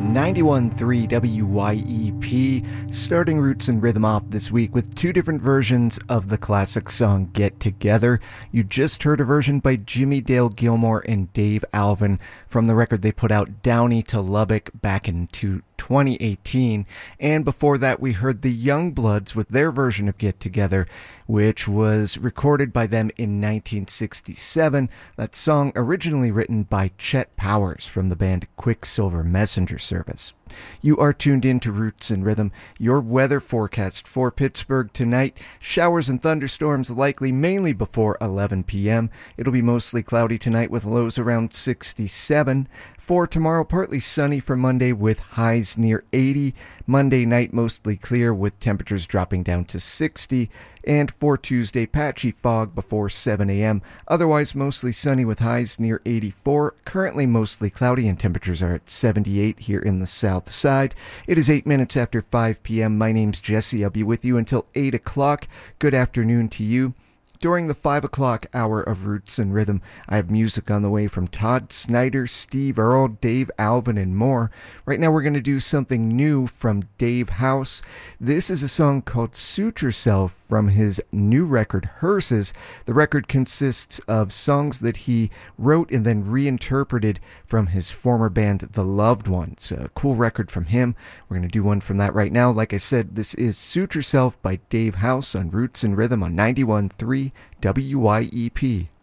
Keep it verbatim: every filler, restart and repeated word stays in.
ninety-one point three W Y E P, starting Roots and Rhythm off this week with two different versions of the classic song Get Together. You just heard a version by Jimmie Dale Gilmore and Dave Alvin from the record they put out, Downey to Lubbock, back in twenty eighteen. And before that, we heard the Youngbloods with their version of Get Together, which was recorded by them in nineteen sixty-seven. That song originally written by Chet Powers from the band Quicksilver Messenger Service. You are tuned in to Roots and Rhythm, your weather forecast for Pittsburgh tonight. Showers and thunderstorms likely mainly before eleven p.m. It'll be mostly cloudy tonight with lows around sixty-seven. For tomorrow, partly sunny for Monday with highs near eighty. Monday night, mostly clear with temperatures dropping down to sixty. And for Tuesday, patchy fog before seven a.m. Otherwise, mostly sunny with highs near eighty-four. Currently mostly cloudy and temperatures are at seventy-eight here in the south side. It is eight minutes after five p.m. My name's Jesse. I'll be with you until eight o'clock. Good afternoon to you. During the five o'clock hour of Roots and Rhythm, I have music on the way from Todd Snyder, Steve Earle, Dave Alvin, and more. Right now we're going to do something new from Dave House. This is a song called Suit Yourself from his new record, Hearses. The record consists of songs that he wrote and then reinterpreted from his former band, The Loved Ones. A cool record from him. We're going to do one from that right now. Like I said, this is Suit Yourself by Dave House on Roots and Rhythm on ninety-one point three W Y E P.